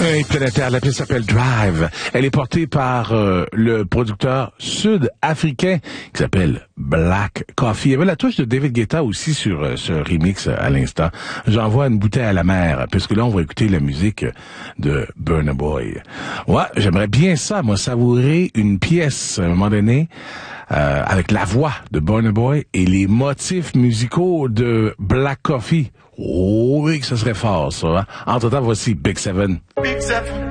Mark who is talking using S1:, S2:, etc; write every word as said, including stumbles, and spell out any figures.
S1: Un planétaire, la pièce s'appelle Drive. Elle est portée par euh, le producteur sud-africain qui s'appelle Black Coffee. Il y avait la touche de David Guetta aussi sur euh, ce remix euh, à l'instant. J'envoie une bouteille à la mer, puisque là, on va écouter la musique de Burna Boy. Ouais, j'aimerais bien ça, moi, savourer une pièce, à un moment donné, euh, avec la voix de Burna Boy et les motifs musicaux de Black Coffee. Oh oui, que ce serait fort, ça. Hein? Entre-temps, voici Big Seven. Big Seven.